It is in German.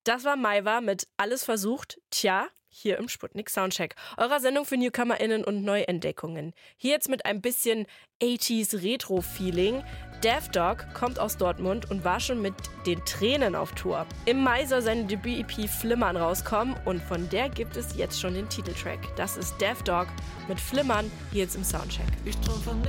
Das war Maiva mit Alles versucht, tja, hier im Sputnik Soundcheck, eurer Sendung für NewcomerInnen und Neuentdeckungen. Hier jetzt mit ein bisschen 80s Retro-Feeling. Daft Dog kommt aus Dortmund und war schon mit den Tränen auf Tour. Im Mai soll seine Debüt-EP Flimmern rauskommen und von der gibt es jetzt schon den Titeltrack. Das ist Daft Dog mit Flimmern hier jetzt im Soundcheck.